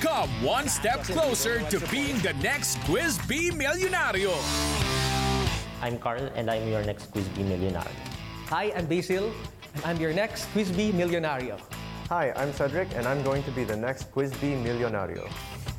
Come one step closer to being the next Quiz Bee Millionario. I'm Carl, and I'm your next Quiz Bee Millionaire. Hi, I'm Basil, and I'm your next Quiz Bee Millionario. Hi, I'm Cedric, and I'm going to be the next Quiz Bee Millionario.